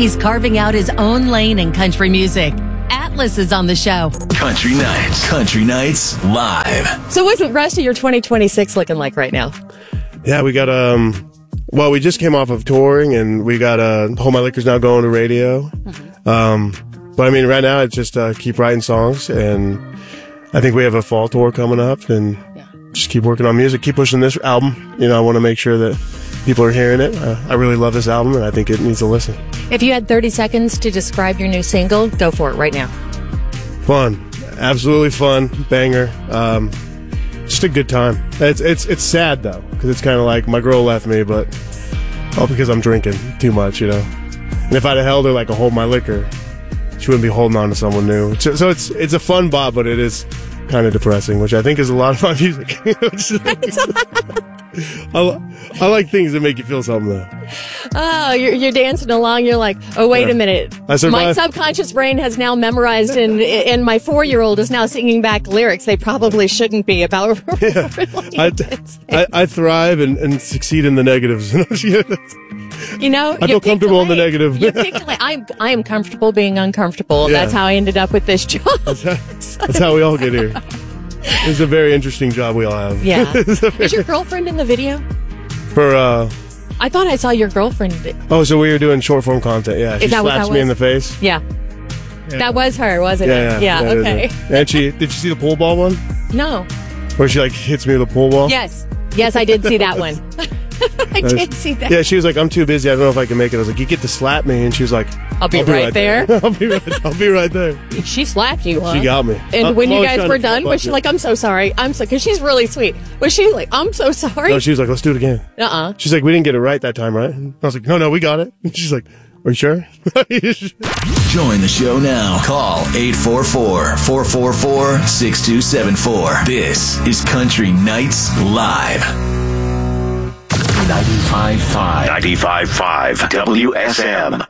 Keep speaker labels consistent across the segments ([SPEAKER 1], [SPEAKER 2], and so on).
[SPEAKER 1] He's carving out his own lane in country music. Atlas is on the show.
[SPEAKER 2] Country Nights Live.
[SPEAKER 3] So what's the rest of your 2026 looking like right now?
[SPEAKER 4] Yeah, we got, well, we just came off of touring, and we got, Hold My Liquor's now going to radio. But I mean, right now it's just, keep writing songs, and I think we have a fall tour coming up, and just keep working on music, keep pushing this album. You know, I want to make sure that people are hearing it. I really love this album, and I think it needs a listen.
[SPEAKER 3] If you had 30 seconds to describe your new single, go for it right now.
[SPEAKER 4] Fun. Absolutely fun. Banger. Just a good time. It's sad, though, because it's kind of like my girl left me, but all because I'm drinking too much, you know. And if I'd have held her like a Hold My Liquor, she wouldn't be holding on to someone new. So it's a fun bop, but it is kind of depressing, which I think is a lot of my music. I like things that make you feel something, though.
[SPEAKER 3] Oh, you're dancing along. You're like, oh, wait a minute. My subconscious brain has now memorized, and my 4-year-old is now singing back lyrics they probably shouldn't be about.
[SPEAKER 4] I thrive and succeed in the negatives.
[SPEAKER 3] You know,
[SPEAKER 4] I feel comfortable in the negative.
[SPEAKER 3] I am comfortable being uncomfortable. Yeah. That's how I ended up with this job.
[SPEAKER 4] That's how we all get here. It's a very interesting job we all have.
[SPEAKER 3] Yeah. Is your girlfriend in the video?
[SPEAKER 4] I
[SPEAKER 3] thought I saw your girlfriend.
[SPEAKER 4] Oh, so we were doing short form content. Yeah. She slaps me in the face.
[SPEAKER 3] Yeah. That was her, wasn't it? Yeah. Okay.
[SPEAKER 4] And did you see the pool ball one?
[SPEAKER 3] No.
[SPEAKER 4] Where she like hits me with a pool ball?
[SPEAKER 3] Yes, I did see that one. I did see that.
[SPEAKER 4] Yeah, she was like, I'm too busy. I don't know if I can make it. I was like, you get to slap me. And she was like,
[SPEAKER 3] I'll be right there.
[SPEAKER 4] I'll be right there.
[SPEAKER 3] She slapped you, huh?
[SPEAKER 4] She got me.
[SPEAKER 3] And when you guys were done, was she like, I'm so sorry. Because she's really sweet. Was she like, I'm so sorry?
[SPEAKER 4] No, she was like, let's do it again. She's like, we didn't get it right that time, right? And I was like, no, we got it. And she's like, are you sure?
[SPEAKER 2] Join the show now. Call 844-444-6274. This is Country Nights Live. 95.5 WSM.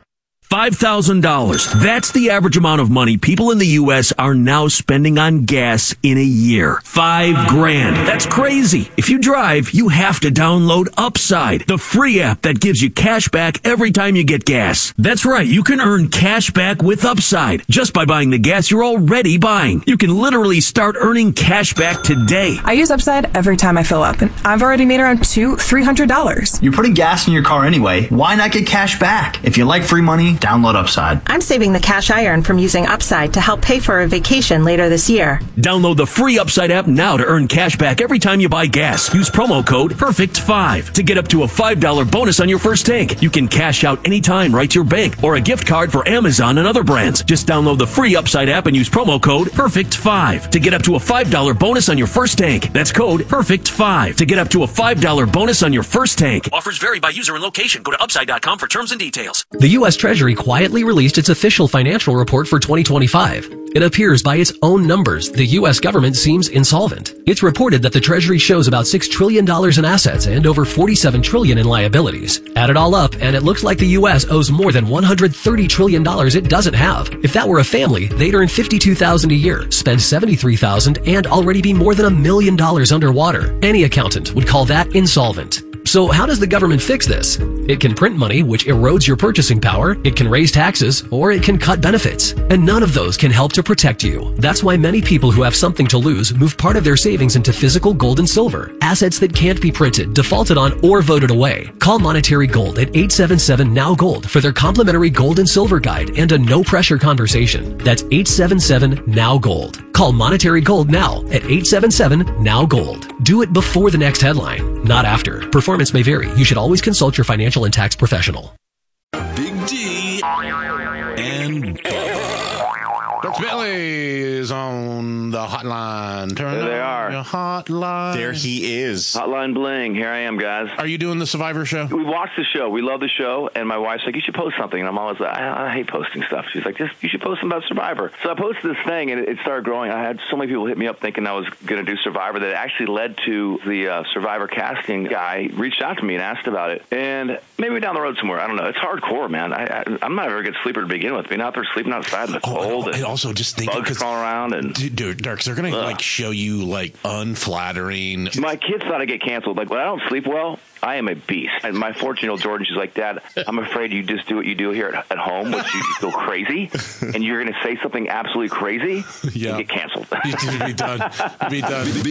[SPEAKER 5] $5,000. That's the average amount of money people in the U.S. are now spending on gas in a year. $5,000. That's crazy. If you drive, you have to download Upside, the free app that gives you cash back every time you get gas. That's right. You can earn cash back with Upside just by buying the gas you're already buying. You can literally start earning cash back today.
[SPEAKER 6] I use Upside every time I fill up, and I've already made around $200-$300.
[SPEAKER 7] You're putting gas in your car anyway. Why not get cash back? If you like free money, download Upside.
[SPEAKER 8] I'm saving the cash I earn from using Upside to help pay for a vacation later this year.
[SPEAKER 5] Download the free Upside app now to earn cash back every time you buy gas. Use promo code PERFECT5 to get up to a $5 bonus on your first tank. You can cash out anytime right to your bank or a gift card for Amazon and other brands. Just download the free Upside app and use promo code PERFECT5 to get up to a $5 bonus on your first tank. That's code PERFECT5 to get up to a $5 bonus on your first tank. Offers vary by user and location. Go to Upside.com for terms and details.
[SPEAKER 9] The U.S. Treasury quietly released its official financial report for 2025. It appears by its own numbers, the U.S. government seems insolvent. It's reported that the Treasury shows about $6 trillion in assets and over $47 trillion in liabilities. Add it all up, and it looks like the U.S. owes more than $130 trillion it doesn't have. If that were a family, they'd earn $52,000 a year, spend $73,000, and already be more than $1 million underwater. Any accountant would call that insolvent. So how does the government fix this? It can print money, which erodes your purchasing power, it can raise taxes, or it can cut benefits. And none of those can help to protect you. That's why many people who have something to lose move part of their savings into physical gold and silver, assets that can't be printed, defaulted on, or voted away. Call Monetary Gold at 877-NOW-GOLD for their complimentary gold and silver guide and a no-pressure conversation. That's 877-NOW-GOLD. Call Monetary Gold now at 877-NOW-GOLD. Do it before the next headline, not after. Performance may vary. You should always consult your financial and tax professional.
[SPEAKER 2] Big D and
[SPEAKER 10] Dutch Billy is on the hotline. Turn
[SPEAKER 11] there they are.
[SPEAKER 10] Your hotline.
[SPEAKER 11] There he is. Hotline bling. Here I am, guys.
[SPEAKER 10] Are you doing the Survivor show?
[SPEAKER 11] We watched the show. We love the show. And my wife's like, you should post something. And I'm always like, I hate posting stuff. She's like, you should post something about Survivor. So I posted this thing, and it started growing. I had so many people hit me up thinking I was going to do Survivor that it actually led to the Survivor casting guy reached out to me and asked about it. And maybe down the road somewhere. I don't know. It's hardcore, man. I'm not a very good sleeper to begin with. Being out there sleeping outside in the cold.
[SPEAKER 10] It also just thinking
[SPEAKER 11] bugs crawling around and
[SPEAKER 10] dude, Darks, they're gonna like show you like unflattering.
[SPEAKER 11] My kids thought I'd get canceled. Like when I don't sleep well, I am a beast. And my 14-year-old Jordan, she's like, Dad, I'm afraid you just do what you do here at home, which you feel crazy, and you're going to say something absolutely crazy and get canceled.
[SPEAKER 10] You'd be done. You'd be done.